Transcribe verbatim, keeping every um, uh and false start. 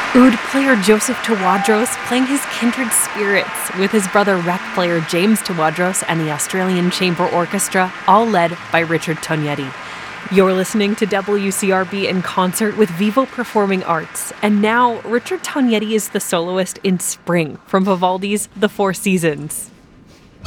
Oud player Joseph Tawadros playing his kindred spirits with his brother rec player James Tawadros and the Australian Chamber Orchestra, all led by Richard Tognetti. You're listening to W C R B in concert with Vivo Performing Arts, and now Richard Tognetti is the soloist in Spring from Vivaldi's The Four Seasons.